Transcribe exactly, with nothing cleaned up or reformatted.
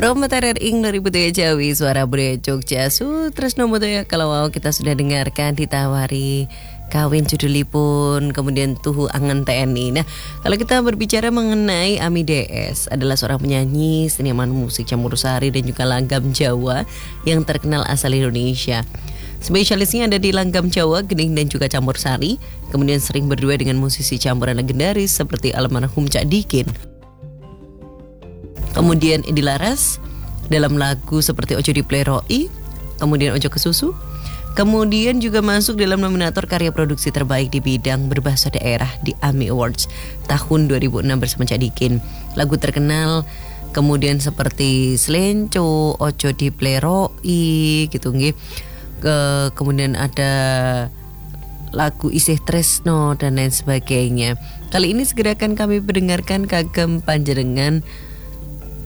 Promoter ing dua Jawi suara budaya Jogja Sutresno Modoyo. Kalau wow, kita sudah dengarkan ditawari kawin judulipun, kemudian tuhu angen T N I. Nah, kalau kita berbicara mengenai Ami D S, adalah seorang penyanyi, seniman musik campursari dan juga langgam Jawa yang terkenal asal Indonesia. Spesialisnya ada di langgam Jawa, gening dan juga campursari. Kemudian sering berdua dengan musisi campuran legendaris seperti almarhum Cak Dikin. Kemudian Edi Laras dalam lagu seperti Ojo Dipleroi, kemudian Ojo Kesusu. Kemudian juga masuk dalam nominator karya produksi terbaik di bidang berbahasa daerah di Ami Awards tahun dua ribu enam bersama Cak Dikin. Lagu terkenal kemudian seperti Slenco, Ojo Dipleroi gitu nggih. Ke, kemudian ada lagu Isih Tresno dan lain sebagainya. Kali ini segera akan kami mendengarkan kagem panjenengan